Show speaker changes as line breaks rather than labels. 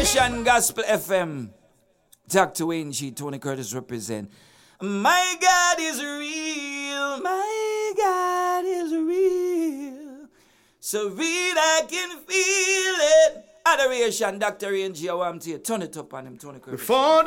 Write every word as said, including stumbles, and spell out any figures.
Adoration Gospel F M. Doctor Wayne G, Tony Curtis represent. My God is real. My God is real. So real I can feel it. Adoration, Doctor Wayne G, I want to turn it up on him, Tony Curtis. Before